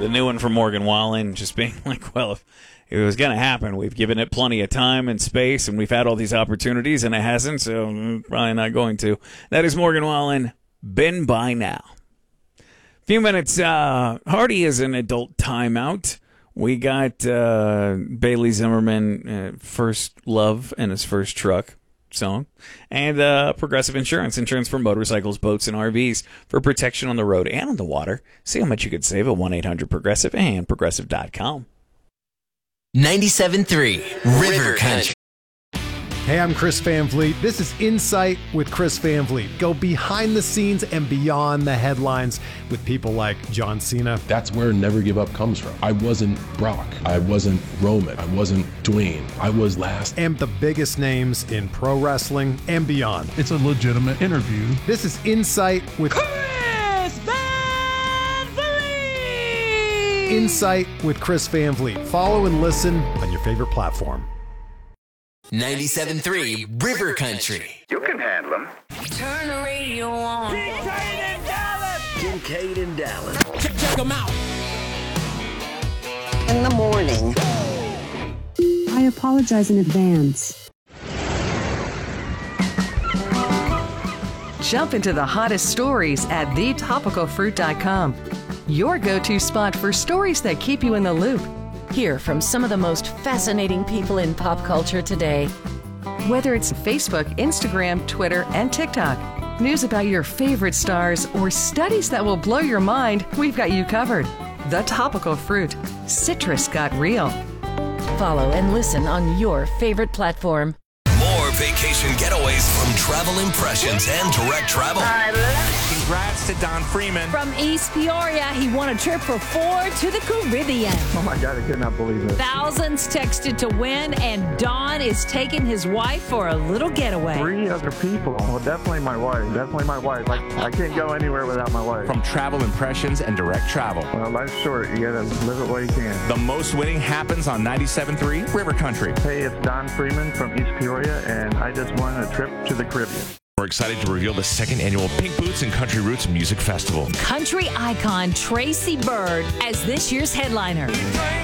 the new one from Morgan Wallen, just being like, well, if it was going to happen, we've given it plenty of time and space, and we've had all these opportunities, and it hasn't, so probably not going to. That is Morgan Wallen, Been By Now. Few minutes, Hardy is an adult timeout. We got Bailey Zimmerman, First Love, and his first truck song, and Progressive Insurance for motorcycles, boats, and RVs for protection on the road and on the water. See how much you could save at 1-800-PROGRESSIVE and Progressive.com. 97.3 River Country. Hey, I'm Chris Van Vliet. This is Insight with Chris Van Vliet. Go behind the scenes and beyond the headlines with people like John Cena. That's where Never Give Up comes from. I wasn't Brock. I wasn't Roman. I wasn't Dwayne. I was last. And the biggest names in pro wrestling and beyond. It's a legitimate interview. This is Insight with Chris Van Vliet. Insight with Chris Van Vliet. Follow and listen on your favorite platform. 97.3 River Country. You can handle them. Turn the radio on. Kincaid and Dallas. Check them out. In the morning. I apologize in advance. Jump into the hottest stories at thetopicalfruit.com. Your go-to spot for stories that keep you in the loop. Hear from some of the most fascinating people in pop culture today. Whether it's Facebook, Instagram, Twitter, and TikTok, news about your favorite stars, or studies that will blow your mind, we've got you covered. The Topical Fruit. Citrus got real. Follow and listen on your favorite platform. More vacation getaways from Travel Impressions and Direct Travel. Congrats to Don Freeman. From East Peoria, he won a trip for 4 to the Caribbean. Oh my God, I could not believe it. Thousands texted to win, and Don is taking his wife for a little getaway. 3 other people. Well, definitely my wife. Definitely my wife. I can't go anywhere without my wife. From Travel Impressions and Direct Travel. Well, life's short. You gotta live it while you can. The most winning happens on 97.3 River Country. Hey, it's Don Freeman from East Peoria, and I just won a trip to the Caribbean. We're excited to reveal the second annual Pink Boots and Country Roots Music Festival. Country icon Tracy Byrd as this year's headliner.